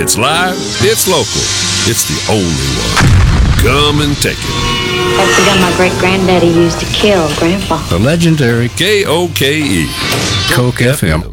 It's live, it's local, it's the only one. Come and take it. That's the gun my great-granddaddy used to kill Grandpa. The legendary KOKE. Coke FM.